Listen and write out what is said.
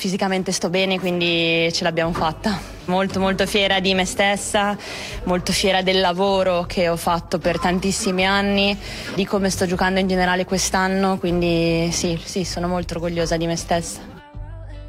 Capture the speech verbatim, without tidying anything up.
fisicamente sto bene, quindi ce l'abbiamo fatta. Molto molto fiera di me stessa, molto fiera del lavoro che ho fatto per tantissimi anni, di come sto giocando in generale quest'anno, quindi sì, sì, sono molto orgogliosa di me stessa.